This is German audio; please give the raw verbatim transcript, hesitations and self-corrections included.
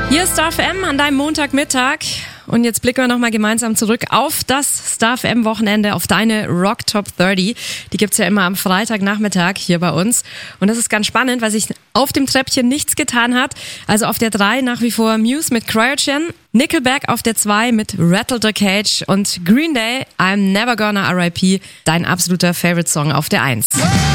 Hier ist Star F M an deinem Montagmittag und jetzt blicken wir nochmal gemeinsam zurück auf das Star F M Wochenende, auf deine Rock Top dreißig. Die gibt's ja immer am Freitagnachmittag hier bei uns und das ist ganz spannend, weil sich auf dem Treppchen nichts getan hat. Also auf der drei nach wie vor Muse mit Cryogen, Nickelback auf der zwei mit Rattle the Cage und Green Day, I'm Never Gonna R I P, dein absoluter Favorite Song auf der eins.